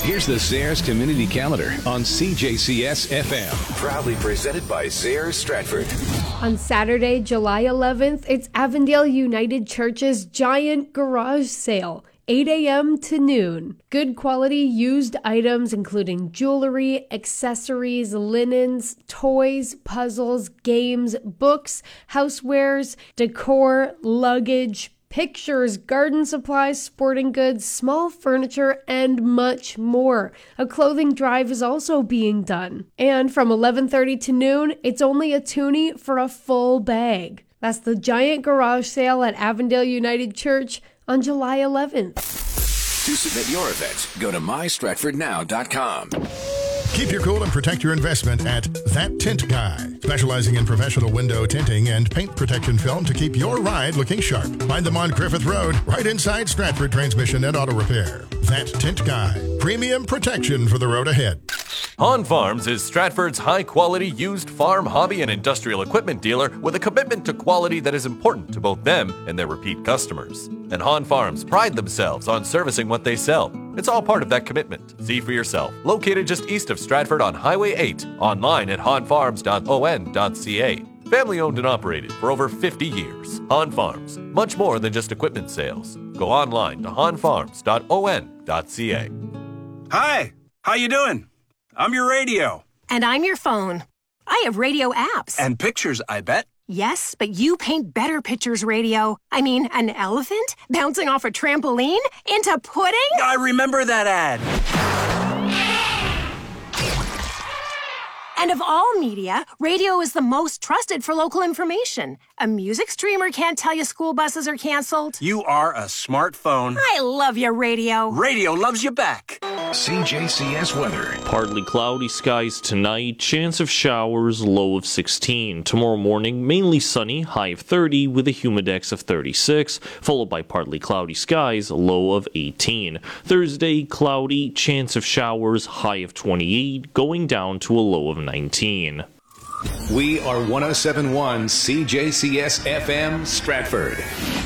Here's the Sayers Community Calendar on CJCS FM. Proudly presented by Sayers Stratford. On Saturday, July 11th, it's Avondale United Church's giant garage sale. 8 a.m. to noon. Good quality used items including jewelry, accessories, linens, toys, puzzles, games, books, housewares, decor, luggage, pictures, garden supplies, sporting goods, small furniture, and much more. A clothing drive is also being done. And from 11:30 to noon, it's only a toonie for a full bag. That's the giant garage sale at Avondale United Church on July 11th. To submit your event, go to mystratfordnow.com. Keep your cool and protect your investment at That Tint Guy, specializing in professional window tinting and paint protection film to keep your ride looking sharp. Find them on Griffith Road, right inside Stratford Transmission and Auto Repair. That Tint Guy, premium protection for the road ahead. Han Farms is Stratford's high-quality used farm, hobby, and industrial equipment dealer with a commitment to quality that is important to both them and their repeat customers. And Han Farms pride themselves on servicing what they sell. It's all part of that commitment. See for yourself. Located just east of Stratford on Highway 8. Online at hanfarms.on.ca. Family owned and operated for over 50 years. Han Farms, much more than just equipment sales. Go online to hanfarms.on.ca. Hi, how you doing? I'm your radio. And I'm your phone. I have radio apps. And pictures, I bet. Yes, but you paint better pictures, radio. I mean, an elephant bouncing off a trampoline into pudding? I remember that ad. And of all media, radio is the most trusted for local information. A music streamer can't tell you school buses are canceled. You are a smartphone. I love your radio. Radio loves you back. CJCS weather. Partly cloudy skies tonight, chance of showers, low of 16. Tomorrow morning, mainly sunny, high of 30 with a humidex of 36, followed by partly cloudy skies, low of 18. Thursday, cloudy, chance of showers, high of 28, going down to a low of 19. We are 107.1 CJCS FM Stratford.